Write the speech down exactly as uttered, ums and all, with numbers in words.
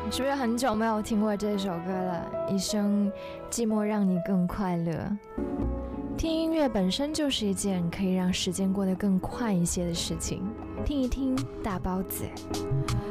是不是很久没有听过这首歌了？一生寂寞让你更快乐。听音乐本身就是一件可以让时间过得更快一些的事情。听一听大包子。